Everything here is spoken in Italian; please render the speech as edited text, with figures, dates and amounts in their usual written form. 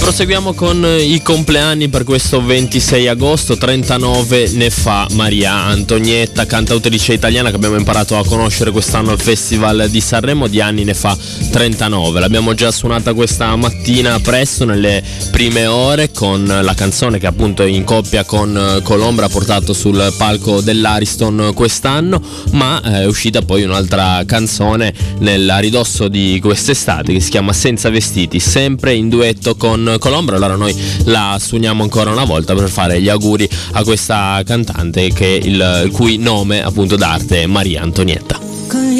Proseguiamo con i compleanni per questo 26 agosto. 39 ne fa Maria Antonietta, cantautrice italiana che abbiamo imparato a conoscere quest'anno al Festival di Sanremo. Di anni ne fa 39. L'abbiamo già suonata questa mattina presto, nelle prime ore, con la canzone che appunto in coppia con Colombra ha portato sul palco dell'Ariston quest'anno, ma è uscita poi un'altra canzone a ridosso di quest'estate che si chiama Senza Vestiti, sempre in duetto con Colombra. Allora noi la suoniamo ancora una volta per fare gli auguri a questa cantante il cui nome appunto d'arte è Maria Antonietta.